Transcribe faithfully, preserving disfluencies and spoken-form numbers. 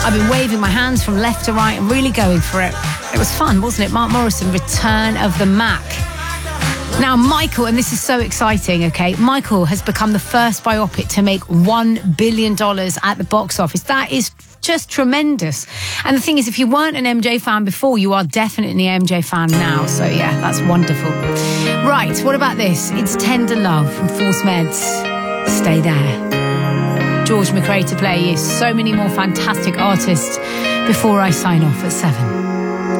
I've been waving my hands from left to right and really going for it. It was fun, wasn't it? Mark Morrison, Return of the Mac. Now, Michael, and this is so exciting, okay? Michael has become the first biopic to make one billion dollars at the box office. That is just tremendous. And the thing is, if you weren't an M J fan before, you are definitely an M J fan now. So, yeah, that's wonderful. Right, what about this? It's Tender Love from Force Meds. Stay there. George McRae to play you. So many more fantastic artists before I sign off at seven.